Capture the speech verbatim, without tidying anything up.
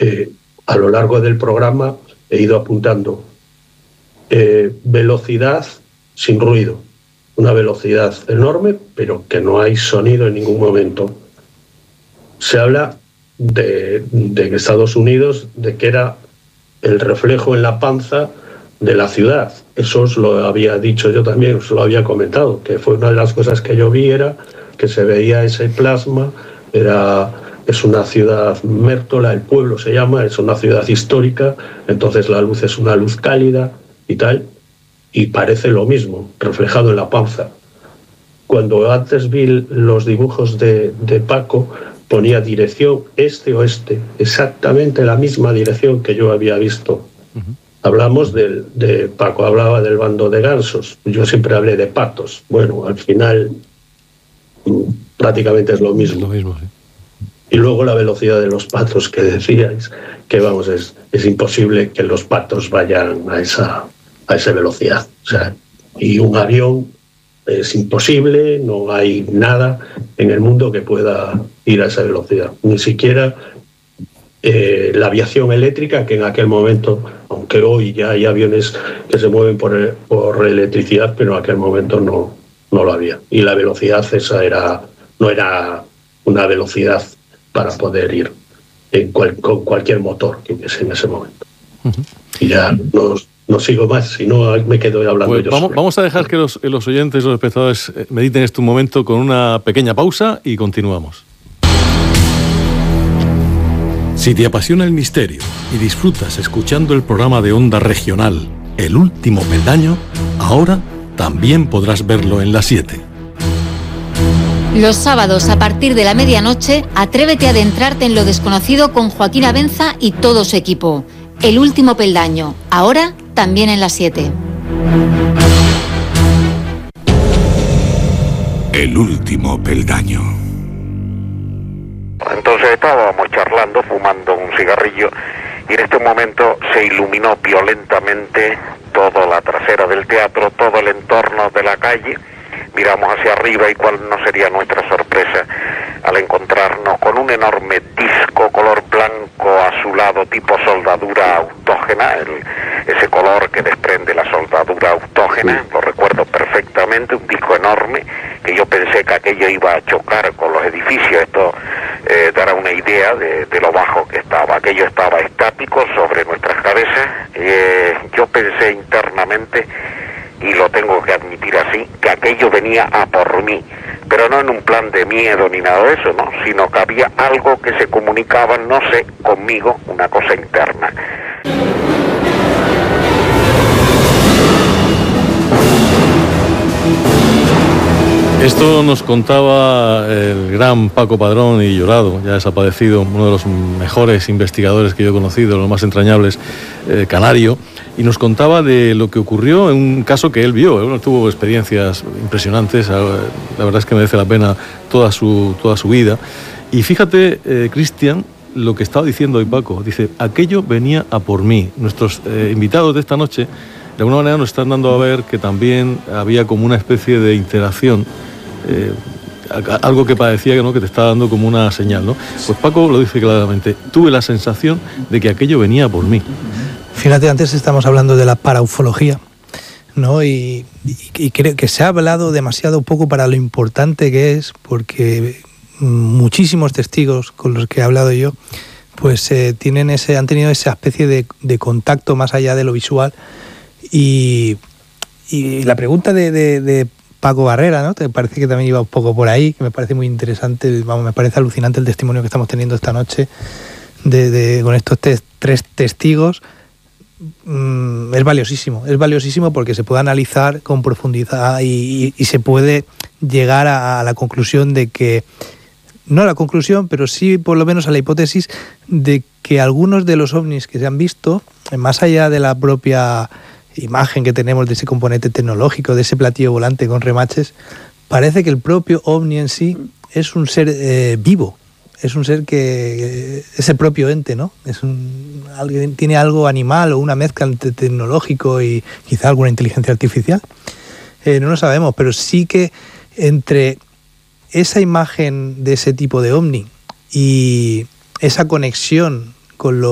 eh, a lo largo del programa he ido apuntando eh, velocidad sin ruido, una velocidad enorme, pero que no hay sonido en ningún momento. Se habla de, de Estados Unidos, de que era el reflejo en la panza de la ciudad. Eso os lo había dicho yo también, os lo había comentado, que fue una de las cosas que yo vi, era que se veía ese plasma. Era, es una ciudad Mértola, el pueblo se llama, es una ciudad histórica, entonces la luz es una luz cálida y tal, y parece lo mismo, reflejado en la panza. Cuando antes vi los dibujos de, de Paco, ponía dirección este-oeste, exactamente la misma dirección que yo había visto. Uh-huh. Hablamos del, de Paco, hablaba del bando de gansos, yo siempre hablé de patos. Bueno, al final prácticamente es lo mismo. Es lo mismo, sí. Y luego la velocidad de los patos que decíais, que vamos, es, es imposible que los patos vayan a esa, a esa velocidad. O sea, y un avión es imposible, no hay nada en el mundo que pueda ir a esa velocidad. Ni siquiera eh, la aviación eléctrica, que en aquel momento, aunque hoy ya hay aviones que se mueven por, por electricidad, pero en aquel momento no, no lo había. Y la velocidad esa era, no era una velocidad para poder ir en cual, con cualquier motor que hubiese en ese momento. Uh-huh. Y ya no, no sigo más, si no me quedo hablando pues yo vamos, solo. Vamos a dejar que los, los oyentes, los espectadores mediten este momento con una pequeña pausa y continuamos. Si te apasiona el misterio y disfrutas escuchando el programa de Onda Regional El Último Peldaño, ahora también podrás verlo en las siete. Los sábados a partir de la medianoche, atrévete a adentrarte en lo desconocido con Joaquín Abenza y todo su equipo. El Último Peldaño, ahora también en las siete. El Último Peldaño. Entonces estábamos charlando, fumando un cigarrillo, y en este momento se iluminó violentamente toda la trasera del teatro, todo el entorno de la calle. Miramos hacia arriba y cuál no sería nuestra sorpresa al encontrarnos con un enorme disco color blanco azulado tipo soldadura autógena, el, ese color que desprende la soldadura autógena, lo recuerdo perfectamente, un disco enorme que yo pensé que aquello iba a chocar con los edificios. Esto eh, dará una idea de, de lo bajo que estaba. Aquello estaba estático sobre nuestras cabezas. Eh, yo pensé internamente, y lo tengo que admitir así, que aquello venía a por mí, pero no en un plan de miedo ni nada de eso, no, sino que había algo que se comunicaba, no sé, conmigo, una cosa interna. Esto nos contaba el gran Paco Padrón y Llorado, ya desaparecido, uno de los mejores investigadores que yo he conocido, los más entrañables, eh, canario, y nos contaba de lo que ocurrió en un caso que él vio. Él tuvo experiencias impresionantes, la verdad es que merece la pena toda su, toda su vida. Y fíjate, eh, Cristian, lo que estaba diciendo hoy Paco, dice, aquello venía a por mí. Nuestros eh, invitados de esta noche, de alguna manera nos están dando a ver que también había como una especie de interacción, eh, algo que parecía que, ¿no?, que te estaba dando como una señal, ¿no? Pues Paco lo dice claramente, tuve la sensación de que aquello venía por mí. Fíjate, antes estamos hablando de la paraufología, ¿no? Y, y, y creo que se ha hablado demasiado poco para lo importante que es, porque muchísimos testigos con los que he hablado yo, pues eh, tienen ese, han tenido esa especie de, de contacto más allá de lo visual. Y, y la pregunta de, de, de Paco Barrera, ¿no? Te parece que también iba un poco por ahí, que me parece muy interesante, vamos, me parece alucinante el testimonio que estamos teniendo esta noche de, de, con estos te, tres testigos. Mm, es valiosísimo, es valiosísimo porque se puede analizar con profundidad y, y, y se puede llegar a, a la conclusión de que, no a la conclusión, pero sí por lo menos a la hipótesis de que algunos de los ovnis que se han visto, más allá de la propia imagen que tenemos de ese componente tecnológico, de ese platillo volante con remaches, parece que el propio ovni en sí es un ser eh, vivo, es un ser que eh, es el propio ente, ¿no? Es un, alguien, tiene algo animal o una mezcla entre tecnológico y quizá alguna inteligencia artificial. Eh, no lo sabemos, pero sí que entre esa imagen de ese tipo de ovni y esa conexión con lo